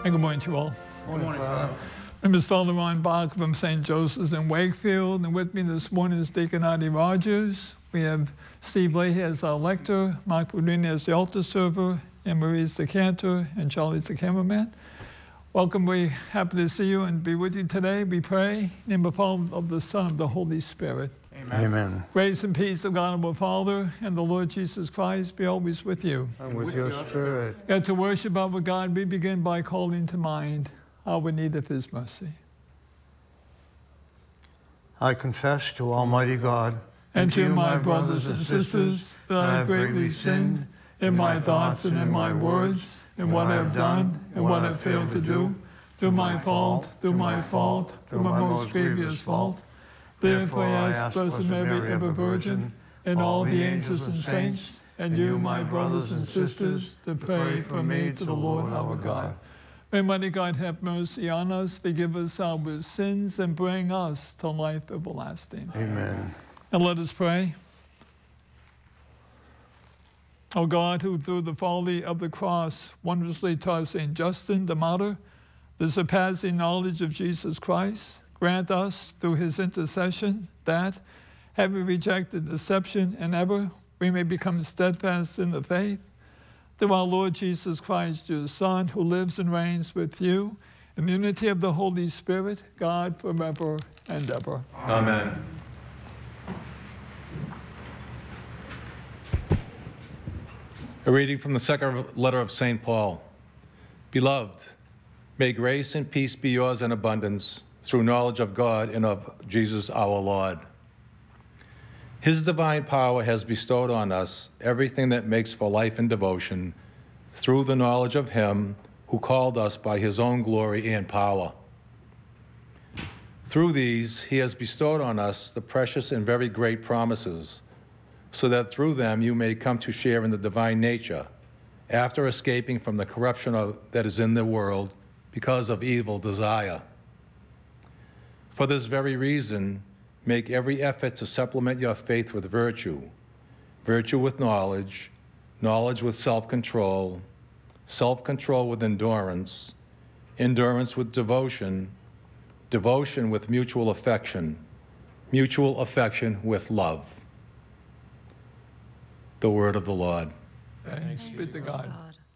And good morning to you all. Good morning, Father. My name is Father Ron Bach from St. Joseph's in Wakefield, and with me this morning is Deacon Artie Rogers. We have Steve Leahy as our lector, Mark Boudini as the altar server, and Marie's the cantor, and Charlie's the cameraman. Welcome, we're happy to see you and be with you today. We pray in the name of the Father, of the Son, of the Holy Spirit. Amen. Amen. Grace and peace of God our Father and the Lord Jesus Christ be always with you. And with your spirit. And to worship our God, we begin by calling to mind our need of His mercy. I confess to Almighty God And to my brothers and sisters that I have greatly sinned in my thoughts and in my words, in what I have done and what I have failed to do, through my fault, through my most grievous fault. Therefore I ask Blessed Mary, ever Virgin, and all the angels and saints, and you, my brothers and sisters, to pray for me to the Lord our God. May mighty God have mercy on us, forgive us our sins, and bring us to life everlasting. Amen. And let us pray. O God, who through the folly of the cross wondrously taught St. Justin the martyr the surpassing knowledge of Jesus Christ, grant us through his intercession that, having rejected deception and error, we may become steadfast in the faith. Through our Lord Jesus Christ, your Son, who lives and reigns with you, in the unity of the Holy Spirit, God forever and ever. Amen. A reading from the second letter of St. Paul. Beloved, may grace and peace be yours in abundance through knowledge of God and of Jesus our Lord. His divine power has bestowed on us everything that makes for life and devotion through the knowledge of him who called us by his own glory and power. Through these, he has bestowed on us the precious and very great promises, so that through them you may come to share in the divine nature, after escaping from the corruption that is in the world because of evil desire. For this very reason, make every effort to supplement your faith with virtue, virtue with knowledge, knowledge with self-control, self-control with endurance, endurance with devotion, devotion with mutual affection with love. The word of the Lord. Thanks be to God.